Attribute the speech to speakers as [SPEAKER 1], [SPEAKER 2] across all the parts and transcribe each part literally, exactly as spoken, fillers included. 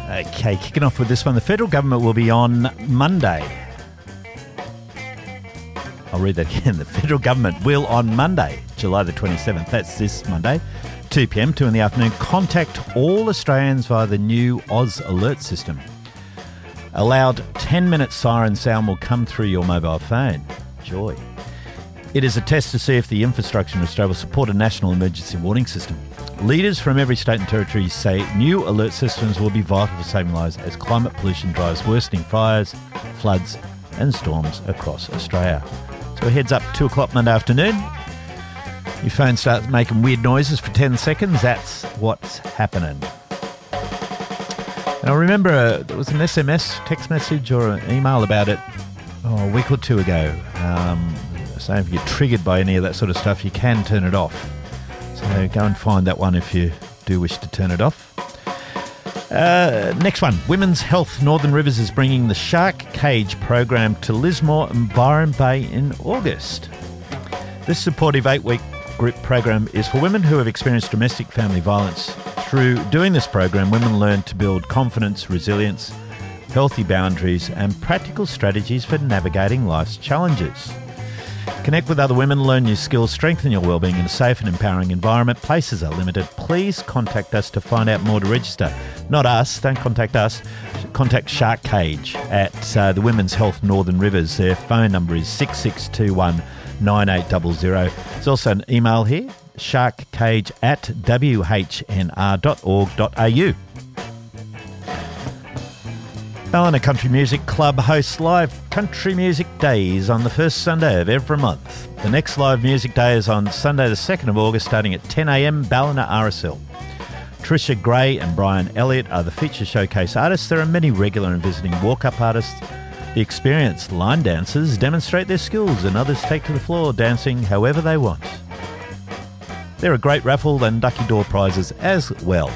[SPEAKER 1] Okay, kicking off with this one. The federal government will be on Monday. I'll read that again. The federal government will on Monday, July the twenty-seventh, that's this Monday, two p.m, two in the afternoon, contact all Australians via the new Oz Alert system. A loud ten-minute siren sound will come through your mobile phone. Joy. It is a test to see if the infrastructure in Australia will support a national emergency warning system. Leaders from every state and territory say new alert systems will be vital for saving lives as climate pollution drives worsening fires, floods and storms across Australia. So heads up, two o'clock Monday afternoon. Your phone starts making weird noises for ten seconds. That's what's happening. And I remember uh, there was an S M S, text message or an email about it oh, a week or two ago. Um, saying if you're triggered by any of that sort of stuff, you can turn it off. So go and find that one if you do wish to turn it off. Uh, next one. Women's Health Northern Rivers is bringing the Shark Cage program to Lismore and Byron Bay in August. This supportive eight-week group program is for women who have experienced domestic family violence. Through doing this program, women learn to build confidence, resilience, healthy boundaries and practical strategies for navigating life's challenges. Connect with other women, learn new skills, strengthen your wellbeing in a safe and empowering environment. Places are limited. Please contact us to find out more to register. Not us, don't contact us. Contact Shark Cage at uh, the Women's Health Northern Rivers. Their phone number is six six two one nine eight zero zero. There's also an email here, sharkcage at w h n r dot org dot a u. Ballina Country Music Club hosts live country music days on the first Sunday of every month. The next live music day is on Sunday the second of August starting at ten a.m. Ballina R S L. Tricia Gray and Brian Elliott are the feature showcase artists. There are many regular and visiting walk-up artists. The experienced line dancers demonstrate their skills and others take to the floor dancing however they want. There are great raffle and lucky door prizes as well.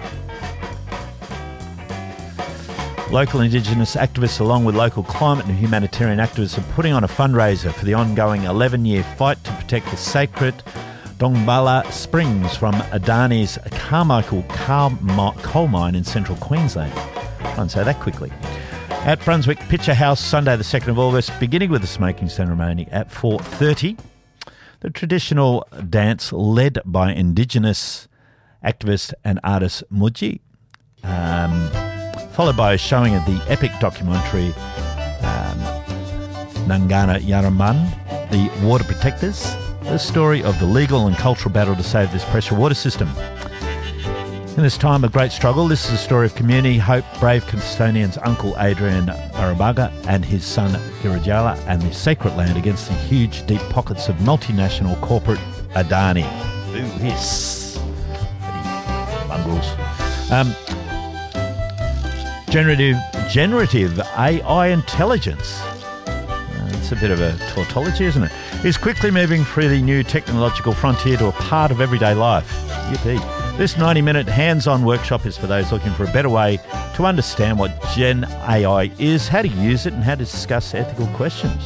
[SPEAKER 1] Local Indigenous activists, along with local climate and humanitarian activists, are putting on a fundraiser for the ongoing eleven-year fight to protect the sacred Dongbala Springs from Adani's Carmichael coal mine in central Queensland. I can't say that quickly. At Brunswick Picture House, Sunday the second of August, beginning with the smoking ceremony at four thirty. The traditional dance led by Indigenous activist and artist Muji. Um... followed by a showing of the epic documentary um, Nangana Yaraman, The Water Protectors, the story of the legal and cultural battle to save this pressure water system. In this time of great struggle, this is a story of community, hope, brave custodians Uncle Adrian Barabaga and his son Girajala and the sacred land against the huge deep pockets of multinational corporate Adani. Ooh, hiss. Mongrels. Um, Generative, generative A I intelligence, uh, it's a bit of a tautology, isn't it, is quickly moving through the new technological frontier to a part of everyday life. Yippee. This ninety-minute hands-on workshop is for those looking for a better way to understand what Gen A I is, how to use it, and how to discuss ethical questions.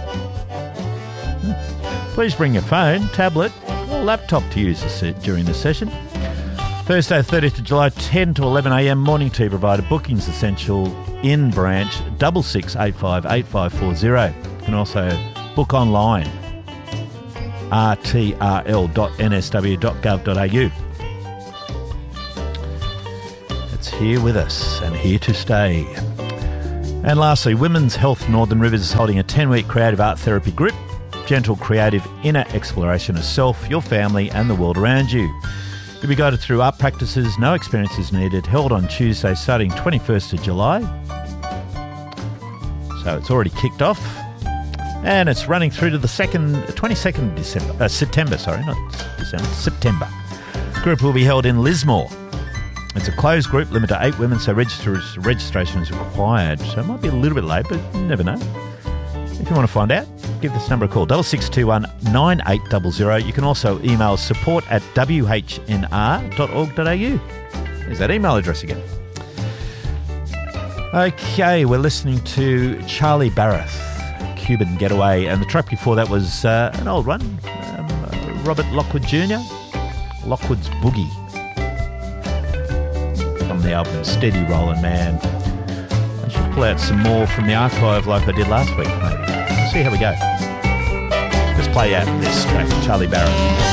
[SPEAKER 1] Please bring your phone, tablet, or laptop to use this during the session. Thursday, thirtieth of July, ten to eleven a.m, morning tea provider. Bookings essential in branch six six eight five eight five four zero. You can also book online, r t r l dot n s w dot gov dot a u. It's here with us and here to stay. And lastly, Women's Health Northern Rivers is holding a ten-week creative art therapy group. Gentle, creative, inner exploration of self, your family and the world around you. You'll be guided through art practices, no experience is needed, held on Tuesday starting twenty-first of July. So it's already kicked off. And it's running through to the second, twenty-second of December, uh, September, sorry, not December, September. The group will be held in Lismore. It's a closed group, limited to eight women, so register, registration is required. So it might be a little bit late, but you never know. If you want to find out, give this number a call, six six two one nine eight zero zero. You can also email support at w h n r dot org dot a u. There's that email address again. Okay, we're listening to Charlie Barrett, Cuban Getaway, and the track before that was uh, an old one, um, Robert Lockwood Junior, Lockwood's Boogie. From the album Steady Rollin' Man. I should pull out some more from the archive like I did last week, maybe. We'll see how we go. Let's play out this track, Charlie Barron.